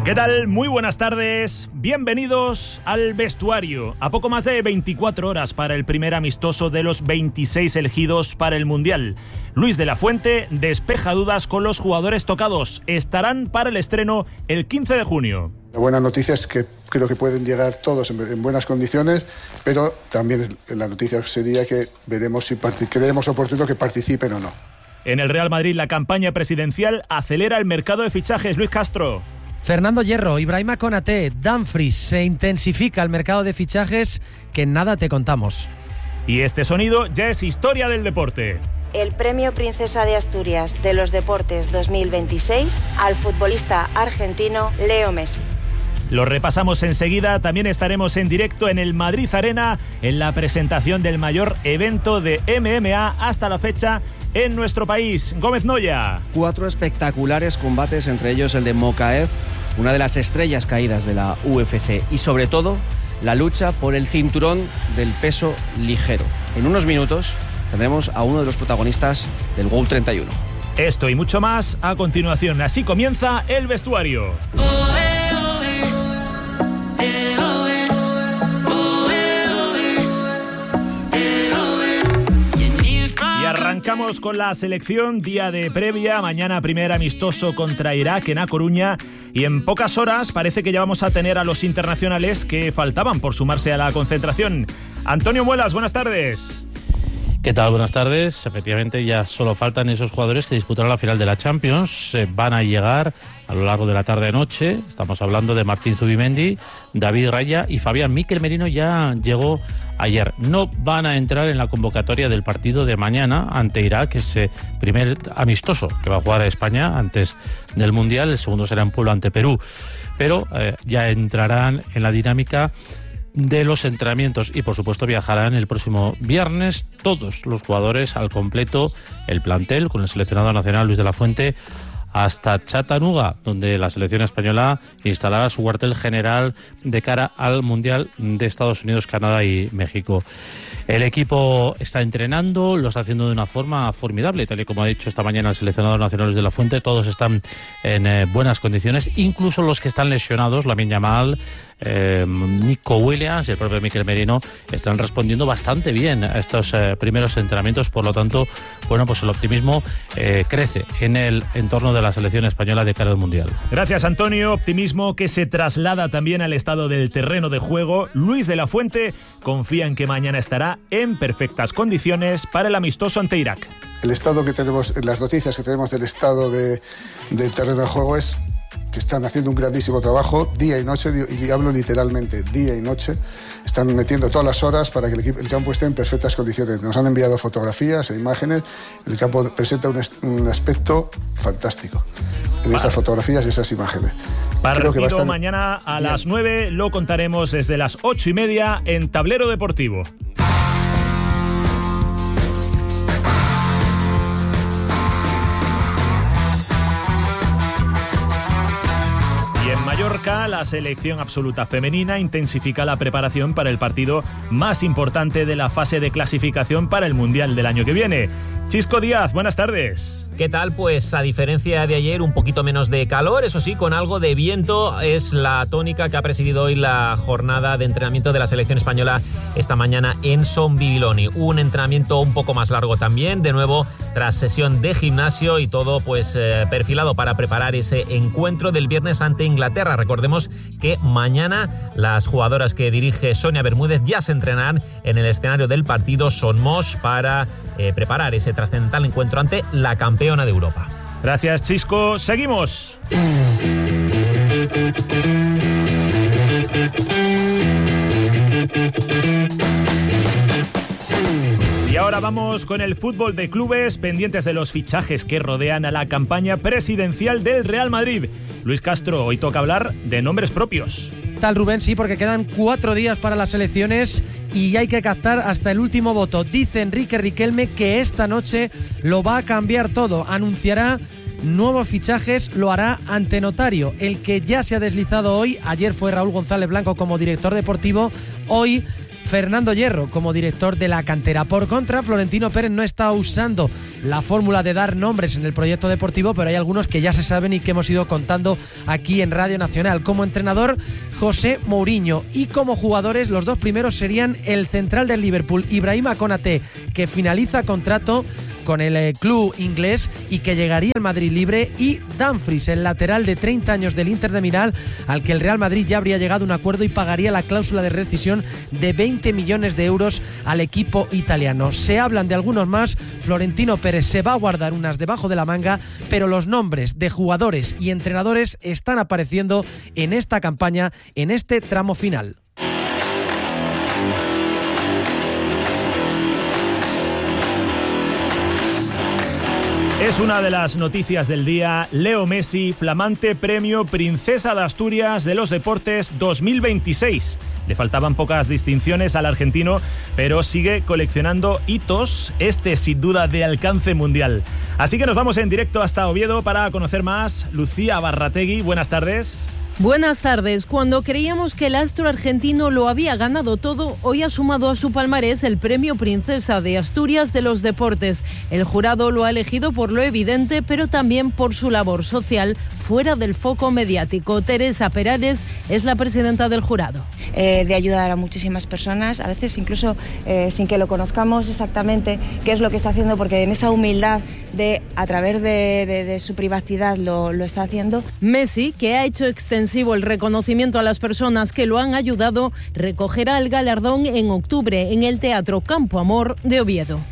¿Qué tal? Muy buenas tardes. Bienvenidos al vestuario. A poco más de 24 horas para el primer amistoso de los 26 elegidos para el Mundial. Luis de la Fuente despeja dudas con los jugadores tocados. Estarán para el estreno el 15 de junio. La buena noticia es que creo que pueden llegar todos en buenas condiciones, pero también la noticia sería que veremos si creemos oportuno que participen o no. En el Real Madrid la campaña presidencial acelera el mercado de fichajes. Luis Castro. Fernando Hierro, Ibrahima Konaté, Dumfries. Se intensifica el mercado de fichajes que en nada te contamos. Y este sonido ya es historia del deporte. El Premio Princesa de Asturias de los Deportes 2026 al futbolista argentino Leo Messi. Lo repasamos enseguida. También estaremos en directo en el Madrid Arena en la presentación del mayor evento de MMA hasta la fecha en nuestro país. Gómez Noya. 4 espectaculares combates, entre ellos el de Mokaev, una de las estrellas caídas de la UFC, y sobre todo la lucha por el cinturón del peso ligero. En unos minutos tendremos a uno de los protagonistas del World 31. Esto y mucho más a continuación. Así comienza el vestuario. Arrancamos con la selección, día de previa, mañana primer amistoso contra Irak en A Coruña, y en pocas horas parece que ya vamos a tener a los internacionales que faltaban por sumarse a la concentración. Antonio Muelas, buenas tardes. ¿Qué tal? Buenas tardes. Efectivamente, ya solo faltan esos jugadores que disputarán la final de la Champions. Van a llegar a lo largo de la tarde-noche. Estamos hablando de Martín Zubimendi, David Raya y Fabián. Mikel Merino ya llegó ayer. No van a entrar en la convocatoria del partido de mañana ante Irak, ese primer amistoso que va a jugar a España antes del Mundial. El segundo será en Puebla ante Perú. Pero ya entrarán en la dinámica de los entrenamientos y por supuesto viajarán el próximo viernes todos los jugadores al completo, el plantel con el seleccionado nacional Luis de la Fuente hasta Chattanooga, donde la selección española instalará su cuartel general de cara al Mundial de Estados Unidos, Canadá y México. El equipo está entrenando, lo está haciendo de una forma formidable, tal y como ha dicho esta mañana el seleccionador nacional Luis de la Fuente. Todos están en buenas condiciones, incluso los que están lesionados, Lamine Yamal, Nico Williams y el propio Mikel Merino, están respondiendo bastante bien a estos primeros entrenamientos. Por lo tanto, bueno, pues el optimismo crece en el entorno de la selección española de cara al Mundial. Gracias, Antonio. Optimismo que se traslada también al estado del terreno de juego. Luis de la Fuente confía en que mañana estará en perfectas condiciones para el amistoso ante Irak. El estado que tenemos, las noticias que tenemos del estado del terreno de juego es que están haciendo un grandísimo trabajo día y noche, y hablo literalmente día y noche. Están metiendo todas las horas para que el campo esté en perfectas condiciones. Nos han enviado fotografías e imágenes. El campo presenta un aspecto fantástico en esas fotografías y esas imágenes. Partido mañana a las 9, lo contaremos desde las 8:30 en Tablero Deportivo. En Mallorca, la selección absoluta femenina intensifica la preparación para el partido más importante de la fase de clasificación para el Mundial del año que viene. Chisco Díaz, buenas tardes. ¿Qué tal? Pues a diferencia de ayer, un poquito menos de calor, eso sí, con algo de viento. Es la tónica que ha presidido hoy la jornada de entrenamiento de la selección española esta mañana en Son Bibiloni. Un entrenamiento un poco más largo también, de nuevo tras sesión de gimnasio, y todo pues perfilado para preparar ese encuentro del viernes ante Inglaterra. Recordemos que mañana las jugadoras que dirige Sonia Bermúdez ya se entrenarán en el escenario del partido Son Moix para preparar ese trascendental encuentro ante la campeona de Europa. Gracias, Chisco. Seguimos. Y ahora vamos con el fútbol de clubes, pendientes de los fichajes que rodean a la campaña presidencial del Real Madrid. Luis Castro, hoy toca hablar de nombres propios. Tal, Rubén, sí, porque quedan 4 días para las elecciones y hay que captar hasta el último voto. Dice Enrique Riquelme que esta noche lo va a cambiar todo. Anunciará nuevos fichajes, lo hará ante notario. El que ya se ha deslizado hoy, ayer fue Raúl González Blanco como director deportivo, hoy Fernando Hierro como director de la cantera. Por contra, Florentino Pérez no está usando la fórmula de dar nombres en el proyecto deportivo, pero hay algunos que ya se saben y que hemos ido contando aquí en Radio Nacional. Como entrenador, José Mourinho, y como jugadores, los dos primeros serían el central del Liverpool, Ibrahima Konaté, que finaliza contrato con el club inglés y que llegaría al Madrid libre, y Dumfries, el lateral de 30 años del Inter de Milán, al que el Real Madrid ya habría llegado a un acuerdo y pagaría la cláusula de rescisión de 20 millones de euros al equipo italiano. Se hablan de algunos más, Florentino Pérez se va a guardar unas debajo de la manga, pero los nombres de jugadores y entrenadores están apareciendo en esta campaña, en este tramo final. Es una de las noticias del día. Leo Messi, flamante premio Princesa de Asturias de los Deportes 2026. Le faltaban pocas distinciones al argentino, pero sigue coleccionando hitos, sin duda de alcance mundial. Así que nos vamos en directo hasta Oviedo para conocer más. Lucía Barrategui, buenas tardes. Buenas tardes. Cuando creíamos que el astro argentino lo había ganado todo, hoy ha sumado a su palmarés el premio Princesa de Asturias de los Deportes. El jurado lo ha elegido por lo evidente, pero también por su labor social fuera del foco mediático. Teresa Perales es la presidenta del jurado. De ayudar a muchísimas personas, a veces incluso sin que lo conozcamos exactamente qué es lo que está haciendo, porque en esa humildad a través de su privacidad lo está haciendo. Messi, que ha hecho extensivo el reconocimiento a las personas que lo han ayudado, recogerá el galardón en octubre en el Teatro Campo Amor de Oviedo.